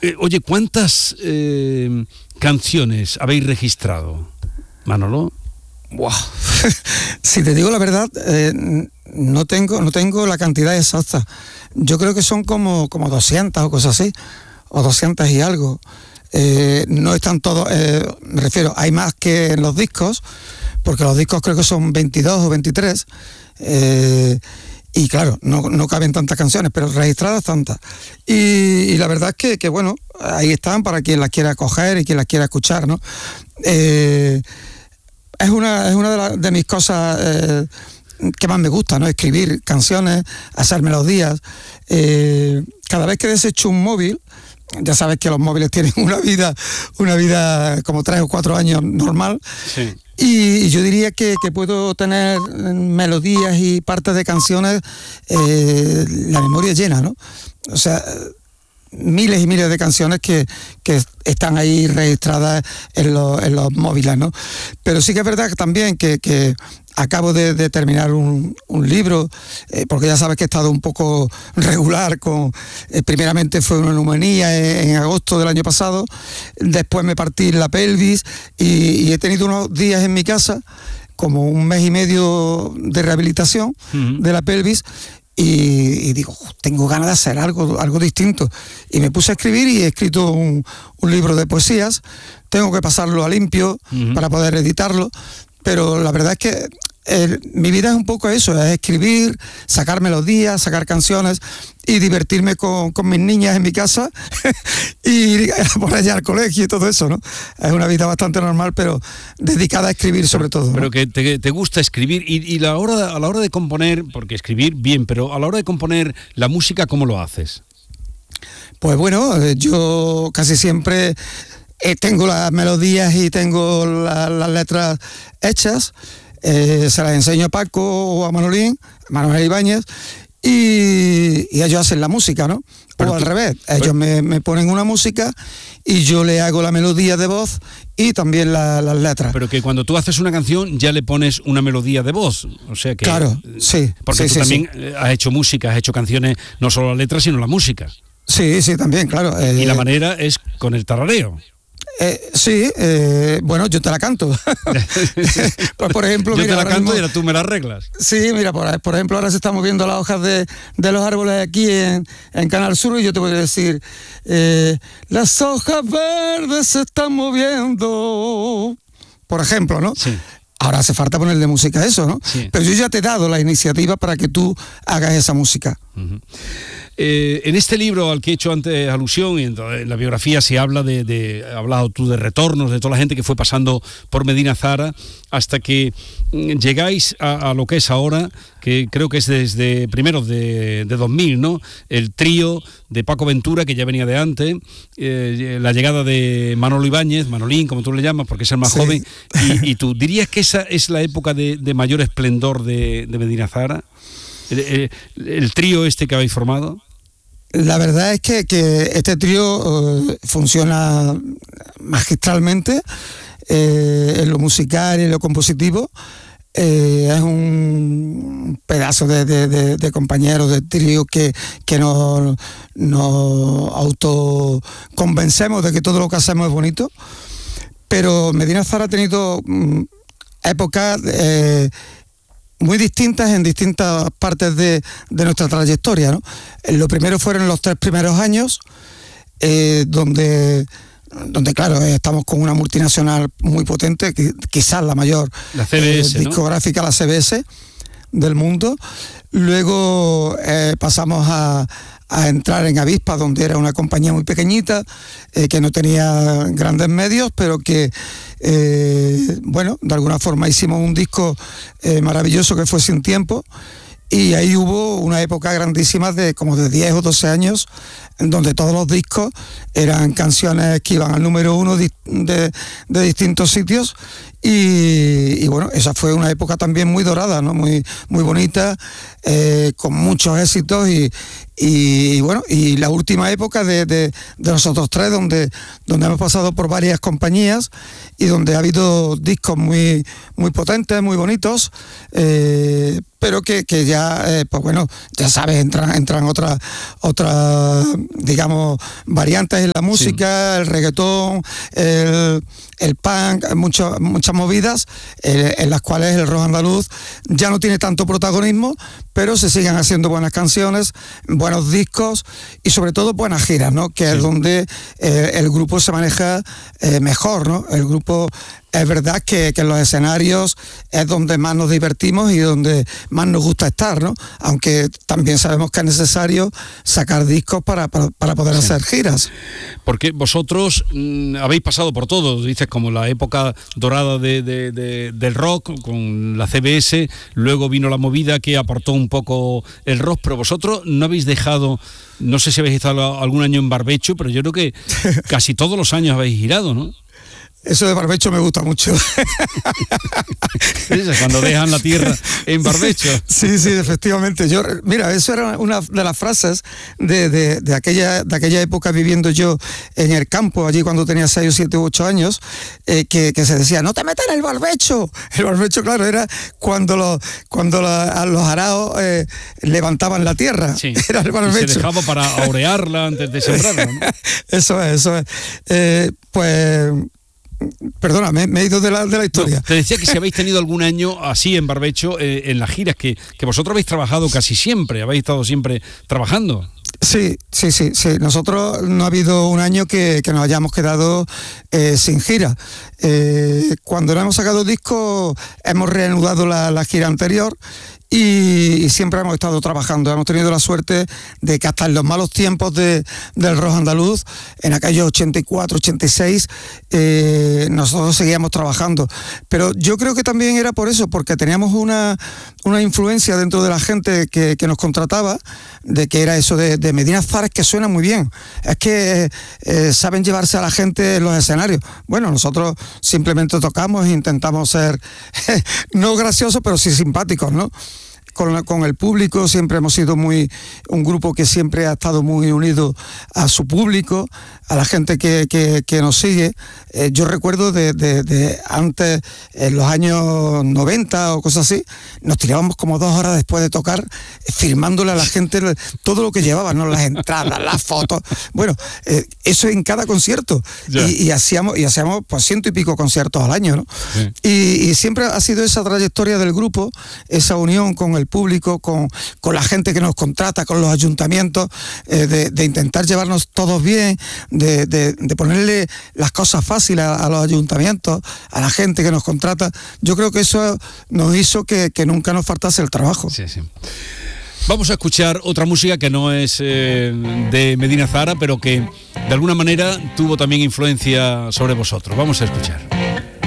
Oye, ¿cuántas canciones habéis registrado, Manolo? Buah. Si te digo la verdad, no tengo la cantidad exacta. Yo creo que son como 200 o cosas así, o 200 y algo. No están todos, me refiero, hay más que en los discos, porque los discos creo que son 22 o 23, y claro, no caben tantas canciones, pero registradas tantas. Y la verdad es que bueno, ahí están para quien las quiera coger y quien las quiera escuchar, ¿no? Es una de mis cosas que más me gusta, ¿no? Escribir canciones, hacer melodías. Cada vez que desecho un móvil, ya sabes que los móviles tienen una vida como 3 o 4 años normal. Sí. Y yo diría que puedo tener melodías y partes de canciones, la memoria llena, ¿no? O sea, miles y miles de canciones que están ahí registradas en los móviles, ¿no? Pero sí que es verdad que también que acabo de terminar un libro, porque ya sabes que he estado un poco regular primeramente fue una neumonía en agosto del año pasado, después me partí la pelvis y he tenido unos días en mi casa, como un mes y medio de rehabilitación de la pelvis, y digo, tengo ganas de hacer algo distinto, y me puse a escribir y he escrito un libro de poesías. Tengo que pasarlo a limpio para poder editarlo, pero la verdad es que mi vida es un poco eso, es escribir, sacar melodías, sacar canciones y divertirme con mis niñas en mi casa y ir por allá al colegio y todo eso, ¿no? Es una vida bastante normal, pero dedicada a escribir sobre todo, ¿no? Pero que te gusta escribir y a la hora de componer, porque escribir bien, pero a la hora de componer la música, ¿cómo lo haces? Pues bueno, yo casi siempre tengo las melodías y tengo las letras hechas. Se las enseño a Paco o a Manuel Ibáñez, y ellos hacen la música, ¿no? Pero al revés, ellos me ponen una música y yo le hago la melodía de voz y también las letras. Pero que cuando tú haces una canción ya le pones una melodía de voz, o sea que... Claro, sí. Porque sí, tú también has hecho música, has hecho canciones, no solo la letra, sino la música. Sí, también, claro. Y la manera es con el tarareo. Sí, bueno, yo te la canto. Pues, por ejemplo, yo mira, te la canto mismo, y tú me la arreglas. Sí, mira, por ejemplo, ahora se están moviendo las hojas de los árboles aquí en Canal Sur, y yo te voy a decir, las hojas verdes se están moviendo, por ejemplo, ¿no? Sí. Ahora hace falta ponerle música a eso, ¿no? Sí. Pero yo ya te he dado la iniciativa para que tú hagas esa música. Uh-huh. En este libro al que he hecho antes alusión, y en la biografía se habla has hablado tú de retornos, de toda la gente que fue pasando por Medina Zahara, hasta que llegáis a lo que es ahora, que creo que es desde primeros de 2000, ¿no? El trío de Paco Ventura, que ya venía de antes, la llegada de Manolo Ibáñez, Manolín, como tú le llamas, porque es el más joven, y tú dirías que esa es la época de mayor esplendor de Medina Zahara. El trío este que habéis formado. La verdad es que este trío funciona magistralmente en lo musical y en lo compositivo. Es un pedazo de compañeros de trío que nos autoconvencemos de que todo lo que hacemos es bonito. Pero Medina Zahara ha tenido épocas muy distintas en distintas partes de nuestra trayectoria, ¿no? Lo primero fueron los 3 primeros años, donde claro, estamos con una multinacional muy potente, quizás la mayor, la CBS, discográfica, ¿no? La CBS del mundo. Luego pasamos a entrar en Avispa, donde era una compañía muy pequeñita, que no tenía grandes medios, pero que bueno, de alguna forma hicimos un disco maravilloso que fue Sin Tiempo, y ahí hubo una época grandísima de como de 10 o 12 años, en donde todos los discos eran canciones que iban al número 1 de distintos sitios, y bueno, esa fue una época también muy dorada, ¿no? Muy bonita, con muchos éxitos, y bueno, y la última época de nosotros tres, donde hemos pasado por varias compañías y donde ha habido discos muy potentes, muy bonitos, pero que ya, pues bueno, ya sabes, entran otras digamos, variantes en la música, el reggaetón, el punk, muchas movidas en las cuales el rock andaluz ya no tiene tanto protagonismo, pero se siguen haciendo buenas canciones, buenos discos y sobre todo buenas giras, ¿no? Que es donde el grupo se maneja mejor, ¿no? El grupo, es verdad que en los escenarios es donde más nos divertimos y donde más nos gusta estar, ¿no? Aunque también sabemos que es necesario sacar discos para poder hacer giras. Porque vosotros habéis pasado por todo, dices, como la época dorada del rock con la CBS, luego vino la movida que apartó un poco el rock, pero vosotros no habéis dejado, no sé si habéis estado algún año en Barbecho, pero yo creo que casi todos los años habéis girado, ¿no? Eso de Barbecho me gusta mucho. Cuando dejan la tierra en Barbecho. Sí, efectivamente. Mira, eso era una de las frases de aquella época viviendo yo en el campo, allí cuando tenía 6 o 7 u 8 años, que se decía, no te metas en el barbecho. El barbecho, claro, era cuando a los araos levantaban la tierra. Sí. Era el barbecho. Y se dejaba para aurearla antes de sembrarla, ¿no? Eso es. Pues... Perdona, me he ido de la historia. No, te decía que si habéis tenido algún año así en Barbecho, en las giras, que vosotros habéis trabajado casi siempre, habéis estado siempre trabajando. Sí. Nosotros no ha habido un año que nos hayamos quedado sin gira. Cuando no hemos sacado disco, hemos reanudado la gira anterior y siempre hemos estado trabajando. Hemos tenido la suerte de que hasta en los malos tiempos del rock andaluz, en aquellos 84, 86, nosotros seguíamos trabajando. Pero yo creo que también era por eso, porque teníamos una influencia dentro de la gente que nos contrataba, de que era eso de Medina Azara, es que suena muy bien, es que saben llevarse a la gente en los escenarios. Bueno, nosotros simplemente tocamos e intentamos ser no graciosos, pero sí simpáticos, ¿no? Con el público siempre hemos sido un grupo que siempre ha estado muy unido a su público, a la gente que nos sigue. Yo recuerdo de antes, en los años 90 o cosas así, nos tirábamos como 2 horas después de tocar, firmándole a la gente todo lo que llevaban, ¿no? Las entradas, las fotos. Bueno, eso en cada concierto. Y hacíamos pues 100 y pico conciertos al año, ¿no? Sí. Y siempre ha sido esa trayectoria del grupo, esa unión con el público, con la gente que nos contrata, con los ayuntamientos, de intentar llevarnos todos bien, de ponerle las cosas fáciles a los ayuntamientos, a la gente que nos contrata. Yo creo que eso nos hizo que nunca nos faltase el trabajo. Sí. Vamos a escuchar otra música que no es de Medina Azara, pero que de alguna manera tuvo también influencia sobre vosotros. Vamos a escuchar.